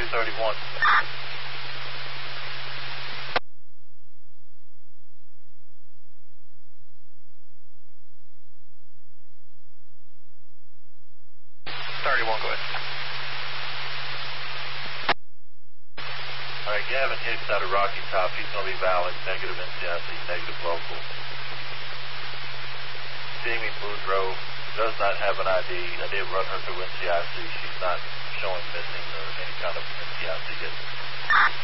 31. Go ahead. All right, Gavin Hicks out of Rocky Top. He's going to be valid, negative NCIC, negative local. Jamie Boudreaux does not have an ID. I did run her through NCIC. She's not showing missing or any kind of NCIC yet.